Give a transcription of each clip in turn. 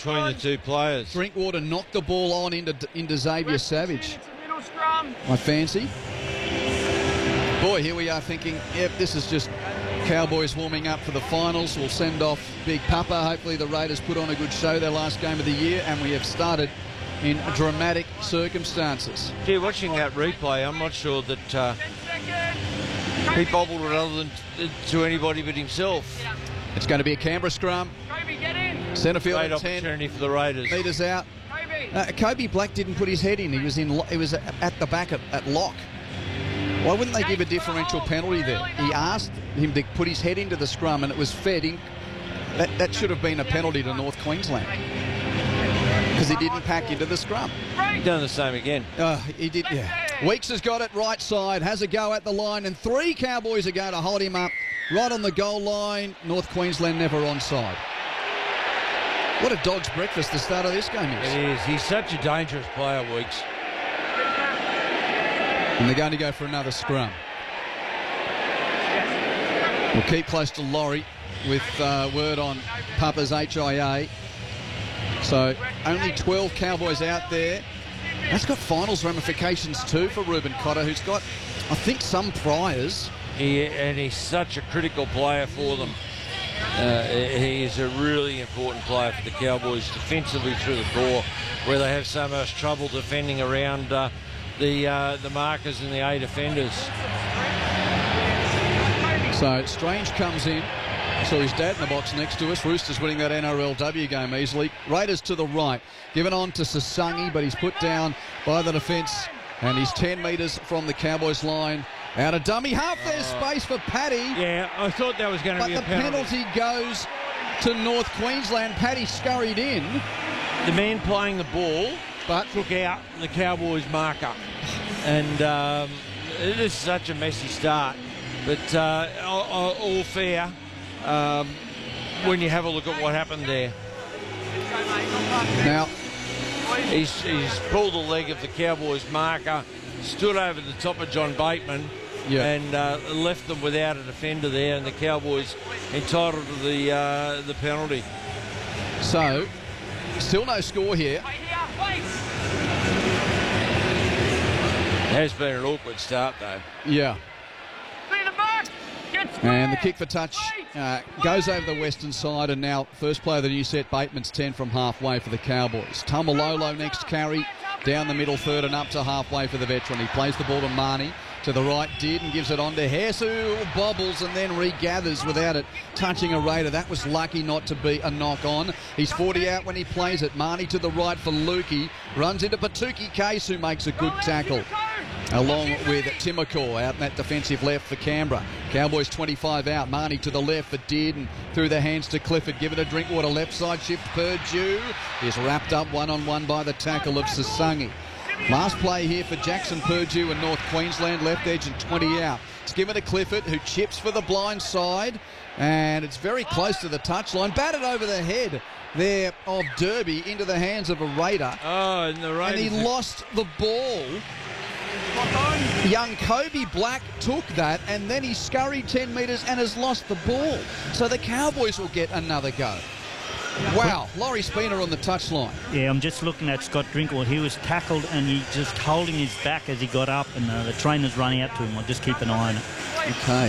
between the two players. Drinkwater knocked the ball on into Xavier Savage. I fancy. Boy, here we are thinking, yep, this is just Cowboys warming up for the finals. We'll send off Big Papa. Hopefully the Raiders put on a good show their last game of the year, and we have started in dramatic circumstances. Gee, watching that replay, I'm not sure that he bobbled it other than to anybody but himself. It's going to be a Canberra scrum. Centre field Great at 10 opportunity for the Raiders. metres out. Kobe Black didn't put his head in. He was at the back at lock. Why wouldn't they give a differential penalty there? He asked him to put his head into the scrum, and it was fed in. That should have been a penalty to North Queensland because he didn't pack into the scrum. He's done the same again. He did, yeah. Weeks has got it right side, has a go at the line, and 3 Cowboys are going to hold him up right on the goal line. North Queensland never onside. What a dog's breakfast the start of this game is. It is. He's such a dangerous player, Weeks. And they're going to go for another scrum. We'll keep close to Laurie with word on Papa's HIA. So only 12 Cowboys out there. That's got finals ramifications too for Ruben Cotter, who's got, I think, some priors. And he's such a critical player for them. He is a really important player for the Cowboys defensively through the core, where they have so much trouble defending around the markers and the A defenders. So Strange comes in. Saw his dad in the box next to us. Roosters winning that NRLW game easily. Raiders to the right. Given on to Sasangi, but he's put down by the defence. And he's 10 metres from the Cowboys line. Out of dummy. Half their space for Paddy. Yeah, I thought that was going to be a penalty. But the penalty goes to North Queensland. Paddy scurried in. The man playing the ball but took out the Cowboys marker. And it is such a messy start. But all fair when you have a look at what happened there. Now, he's pulled the leg of the Cowboys marker, stood over the top of John Bateman, and left them without a defender there, and the Cowboys entitled to the penalty. So, still no score here. It has been an awkward start, though. Yeah. And the kick for touch goes over the western side, and now first play of the new set, Bateman's 10 from halfway for the Cowboys. Tamalolo next carry, down the middle third and up to halfway for the veteran. He plays the ball to Marnie. To the right, did, and gives it on to Hesu, bobbles and then regathers without it touching a Raider. That was lucky not to be a knock-on. He's 40 out when he plays it. Marnie to the right for Lukey. Runs into Patuki Case, who makes a good tackle. Along with Timokor out in that defensive left for Canberra. Cowboys 25 out. Marnie to the left for Did, and through the hands to Clifford. Give it a Drinkwater left side shift. Purdue is wrapped up one-on-one by the tackle of Sasangi. Last play here for Jackson Purdue and North Queensland, left edge and 20 out. It's given to Clifford, who chips for the blind side, and it's very close to the touchline. Batted over the head there of Derby into the hands of a Raider. Oh, and the Raiders, and he lost the ball. Young Kobe Black took that, and then he scurried 10 metres and has lost the ball. So the Cowboys will get another go. Wow, Laurie Spina on the touchline. Yeah, I'm just looking at Scott Drinkwater. He was tackled and he just holding his back as he got up, and the trainer's running out to him. I'll just keep an eye on it. Okay.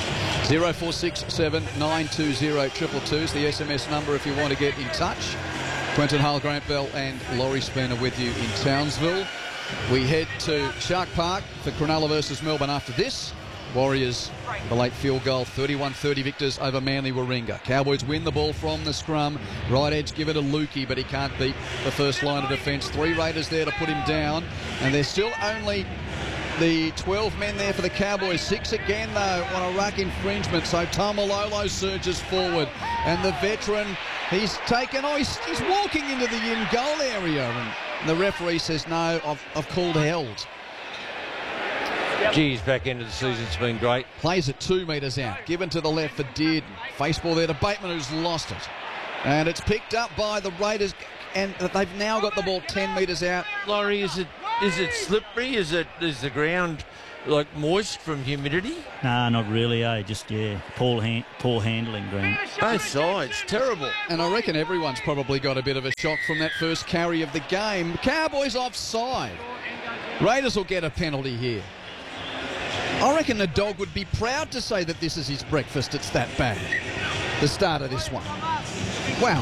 0467 920 222 is the SMS number if you want to get in touch. Quentin Hull, Grant Bell and Laurie Spina with you in Townsville. We head to Shark Park for Cronulla versus Melbourne after this. Warriors, the late field goal, 31-30 victors over Manly Warringah. Cowboys win the ball from the scrum. Right edge, give it to Lukey, but he can't beat the first line of defence. 3 Raiders there to put him down, and there's still only the 12 men there for the Cowboys. 6 again, though, on a ruck infringement. So Tamalolo surges forward, and the veteran, he's walking into the in-goal area, and the referee says, no, I've called held. Geez, back end of the season's been great. Plays it 2 metres out. Given to the left for Did. Faceball there to Bateman, who's lost it. And it's picked up by the Raiders, and they've now got the ball 10 metres out. Laurie, is it slippery? Is the ground like moist from humidity? Nah, not really, Just, poor handling, Green. Both sides, terrible. And I reckon everyone's probably got a bit of a shock from that first carry of the game. Cowboys offside. Raiders will get a penalty here. I reckon the dog would be proud to say that this is his breakfast. It's that bad. The start of this one. Wow.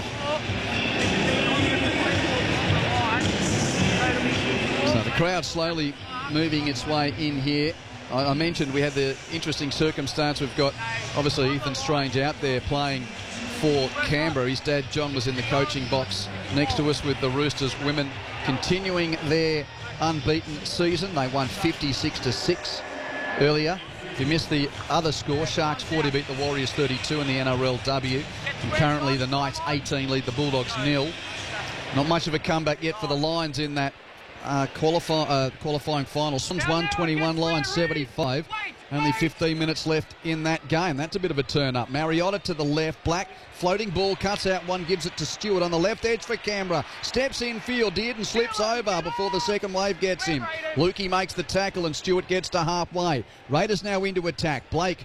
So the crowd slowly moving its way in here. I mentioned we had the interesting circumstance. We've got, obviously, Ethan Strange out there playing for Canberra. His dad, John, was in the coaching box next to us with the Roosters women continuing their unbeaten season. They won 56-6 earlier. If you missed the other score, Sharks 40 beat the Warriors 32 in the NRLW. And currently the Knights 18 lead the Bulldogs 0. Not much of a comeback yet for the Lions in that qualifying final. Suns 121, Lions 75. Only 15 minutes left in that game. That's a bit of a turn up. Mariotta to the left. Black floating ball, cuts out one, gives it to Stewart on the left edge for Canberra. Steps in field, Dearden slips over before the second wave gets him. Lukey makes the tackle and Stewart gets to halfway. Raiders now into attack. Black,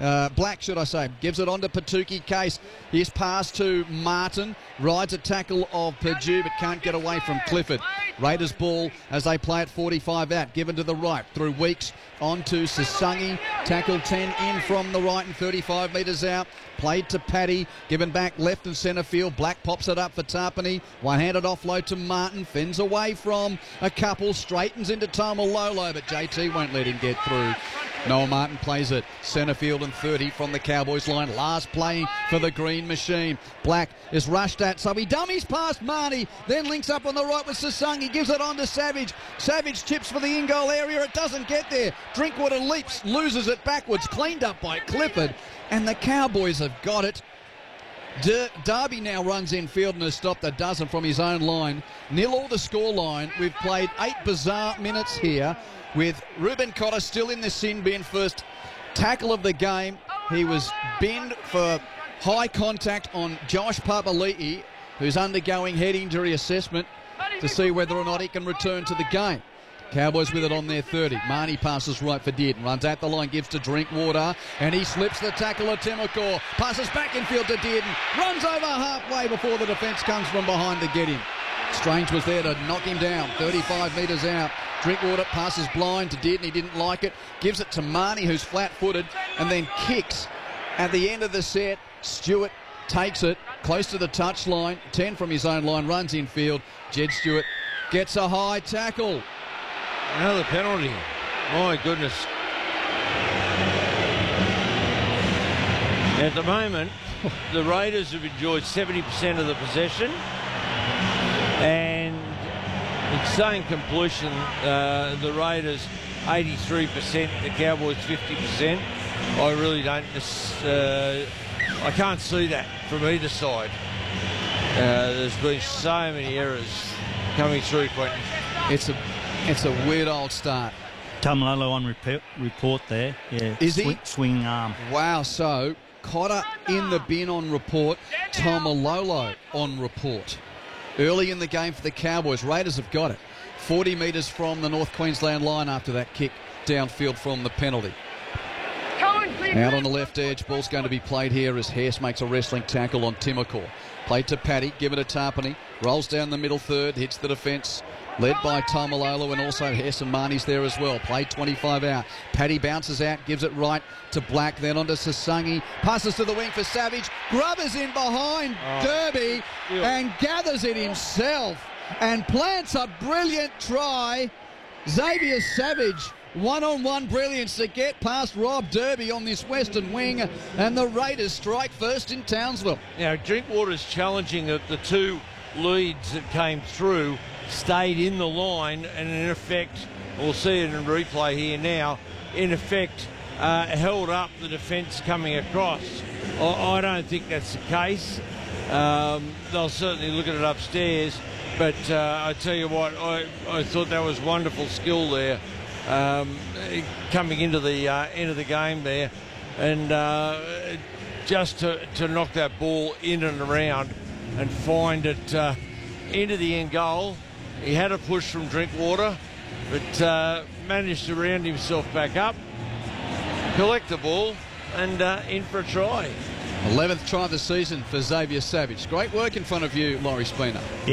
gives it on to Patuki Case. His pass to Martin. Rides a tackle of Purdue but can't get away from Clifford. Raiders ball as they play at 45 out. Given to the right through Weeks on to Sasungi. Tackle 10 in from the right and 35 metres out. Played to Paddy. Given back left and centre field. Black pops it up for Tarpany. One-handed offload to Martin. Fends away from a couple. Straightens into Tamalolo, but JT won't let him get through. Noah Martin plays it centre field and 30 from the Cowboys line. Last play for the Green Machine. Black is rushed at, so he dummies past Marnie, then links up on the right with Sasungi, gives it on to Savage. Savage tips for the in-goal area. It doesn't get there. Drinkwater leaps, loses it backwards, cleaned up by Clifford, and the Cowboys have got it. Darby now runs in field and has stopped a dozen from his own line. 0-0 the scoreline. We've played 8 bizarre minutes here with Ruben Cotter still in the sin bin. First tackle of the game. He was binned for high contact on Josh Papali'i, who's undergoing head injury assessment to see whether or not he can return to the game. Cowboys with it on their 30. Marnie passes right for Dearden. Runs at the line, gives to Drinkwater, and he slips the tackle of Timokor. Passes back in field to Dearden. Runs over halfway before the defence comes from behind to get him. Strange was there to knock him down. 35 metres out. Drinkwater passes blind to Dearden. He didn't like it. Gives it to Marnie, who's flat-footed, and then kicks at the end of the set. Stewart takes it close to the touchline. 10 from his own line. Runs in field. Jed Stewart gets a high tackle. Another penalty. My goodness. At the moment, the Raiders have enjoyed 70% of the possession, and in same completion, the Raiders 83%, the Cowboys 50%. I really don't. I can't see that from either side. There's been so many errors coming through, Quentin. It's a weird old start. Tamalolo on report there. Yeah. Is he? Swinging arm. Wow, so Cotter in the bin on report. Tamalolo on report. Early in the game for the Cowboys. Raiders have got it. 40 metres from the North Queensland line after that kick downfield from the penalty. Out on the left edge, ball's going to be played here as Hess makes a wrestling tackle on Timokor. Played to Paddy, give it to Tarpany. Rolls down the middle third, hits the defence. Led by Tamalolo and also Hess and Marnie's there as well. Played 25 out. Paddy bounces out, gives it right to Black, then on to Sasungi. Passes to the wing for Savage. Grubbers in behind Derby and gathers it himself and plants a brilliant try. Xavier Savage, one-on-one brilliance to get past Rob Derby on this western wing, and the Raiders strike first in Townsville. Now, Drinkwater's challenging the two leads that came through, stayed in the line, and in effect, we'll see it in replay here now, in effect held up the defence coming across. I don't think that's the case. They'll certainly look at it upstairs, but I tell you what, I thought that was wonderful skill there, coming into the end of the game there, and just to knock that ball in and around and find it into the end goal. He had a push from Drinkwater, but managed to round himself back up, collect the ball, and in for a try. 11th try of the season for Xavier Savage. Great work in front of you, Laurie Spina.